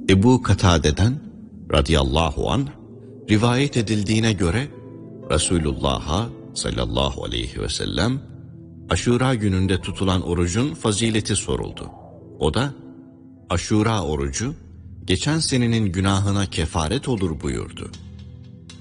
Ebu Katade'den radıyallahu anh rivayet edildiğine göre Resulullah'a sallallahu aleyhi ve sellem Aşura gününde tutulan orucun fazileti soruldu. O da Aşura orucu geçen senenin günahına kefaret olur buyurdu.